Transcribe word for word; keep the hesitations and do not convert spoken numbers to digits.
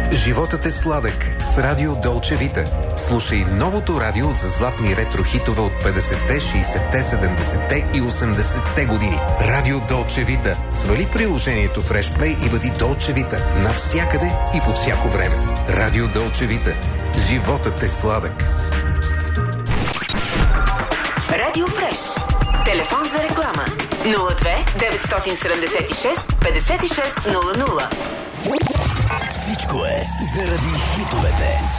Животът е сладък с Радио Долче Вита. Слушай новото радио за златни ретро хитове от петдесетте, шейсетте, седемдесетте и осемдесетте години. Радио Долче Вита. Свали приложението в Решплей и бъди Долче Вита навсякъде и по всяко време. Радио Долче Вита. Животът е сладък. Радио Фреш. Телефон за реклама нула две деветстотин седемдесет и шест петдесет и шест нула нула. Всичко е заради хитовете.